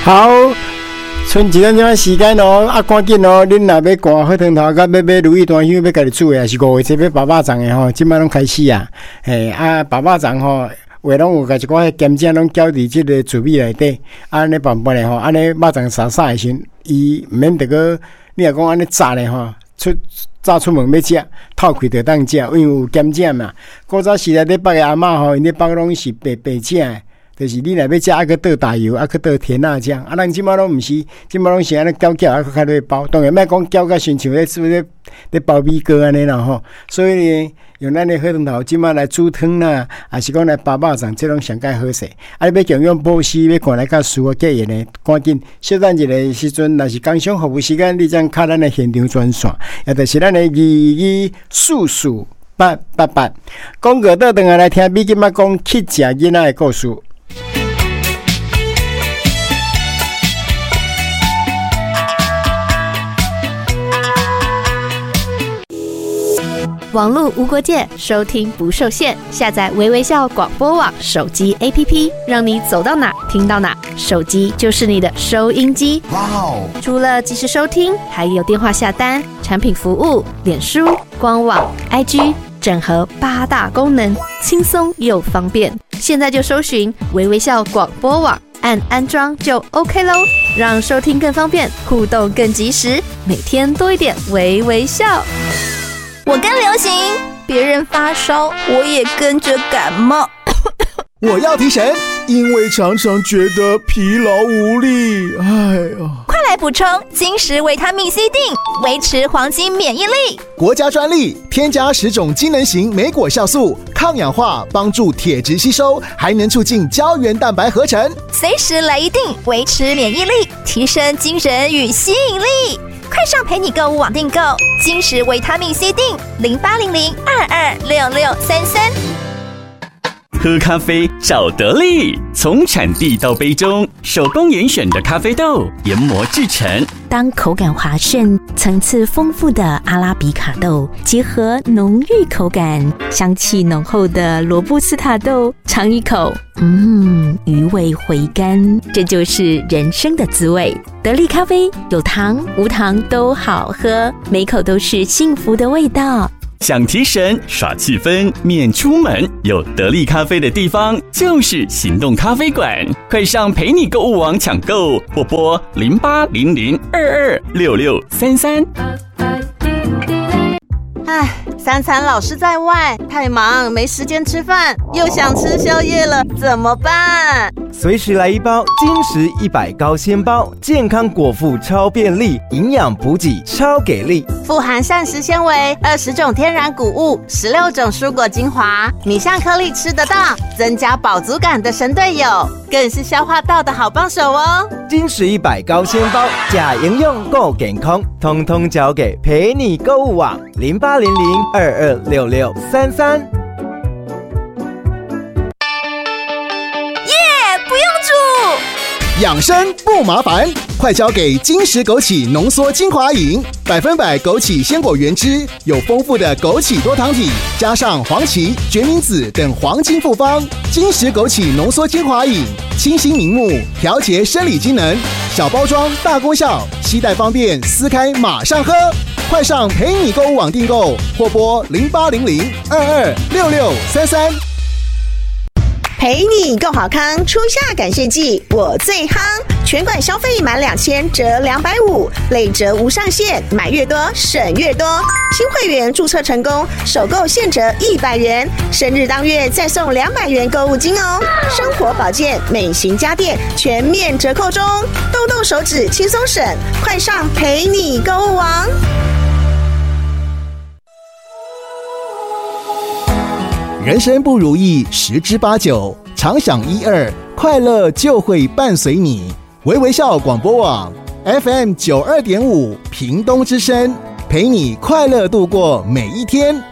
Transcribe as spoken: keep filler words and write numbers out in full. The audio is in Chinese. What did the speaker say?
好，剩一点钟时间哦，啊，赶紧哦！恁若要赶火汤头，甲要买如意单香，要家己煮的，也是五月节要八百粽的吼，即摆拢开始啊！嘿，啊，八百粽吼，话拢有甲一寡咸酱拢搅伫即个糯米内底，啊，安尼拌拌的吼，安尼肉粽沙沙的时，伊毋免得个，你若讲安尼炸的吼，出炸出门要食，透开就当食，因为有咸酱嘛。古早时代咧北个阿嬷吼，因咧北拢是白白食的。就是你若要食，啊，去倒大油，啊，去倒甜辣酱，啊，咱即摆拢毋是，即摆拢是安尼搅搅，啊，去较落包。当然，莫讲搅甲亲像咧，是不是咧包米糕安尼啦吼？所以呢，用咱的火汤头，即摆来煮汤啦，还是讲来八百粽，这种上介好势。啊，你要强用保湿，要看来较舒服结缘的，赶紧小等一个时阵，若是工商服务时间，你将卡咱的现场专线，也就是咱的二二四四八八八。讲过倒转来来听，比今仔讲去食囡仔的故事。 网络无国界，收听不受限。下载微微笑广播网手机 A P P， 让你走到哪听到哪，手机就是你的收音机。哇哦！除了即时收听，还有电话下单、产品服务、脸书、官网、I G， 整合八大功能，轻松又方便。现在就搜寻微微笑广播网，按安装就 OK 咯，让收听更方便，互动更及时，每天多一点微微笑。 我跟流行，别人发烧，我也跟着感冒。 我要提神，因为常常觉得疲劳无力。哎呦， 快来补充金石维他命 C 锭，维持黄金免疫力。 国家专利，添加十种机能型莓果酵素，抗氧化，帮助铁质吸收，还能促进胶原蛋白合成。 随时来一锭，维持免疫力，提升精神与吸引力。快上陪你购物网订购金石维他命 C 锭，零八零零二二六六三三。 喝咖啡找得力，从产地到杯中，手工严选的咖啡豆研磨制成。 当口感滑顺、层次丰富的阿拉比卡豆结合浓郁口感、香气浓厚的罗布斯塔豆，尝一口，嗯，余味回甘，这就是人生的滋味。得力咖啡有糖无糖都好喝，每口都是幸福的味道。 想提神耍气氛免出门，有得力咖啡的地方就是行动咖啡馆，快上陪你购物网抢购，或拨零八零零二二六六三三。 唉，三餐老是在外，太忙没时间吃饭，又想吃宵夜了，怎么办？ 随时来一包金石一百高纤包，健康果腹超便利，营养补给超给力， 富含膳食纤维、二十种天然谷物、十六种蔬果精华，米香颗粒吃得到，增加饱足感的神队友，更是消化道的好帮手哦。 金石一百高纤包，假营养够健康，通通交给陪你购物网零八零零二二六六三三。 养生不麻烦，快交给金石枸杞浓缩精华饮，百分百枸杞鲜果原汁，有丰富的枸杞多糖体，加上黄芪、决明子等黄金复方。金石枸杞浓缩精华饮，清新明目，调节生理机能，小包装大功效，携带方便，撕开马上喝。快上陪你购物网订购，或拨零八零零二二六六三三。 陪你够好康，初夏感谢季我最夯，全馆消费满两千折两百五，累折无上限，买越多省越多。新会员注册成功，首购现折一百元，生日当月再送两百元购物金哦。生活保健、美型家电全面折扣中，动动手指轻松省，快上陪你购物网。 人生不如意十之八九，常想一二，快乐就会伴随你。微微笑广播网 F M 九二点五，屏东之声，陪你快乐度过每一天。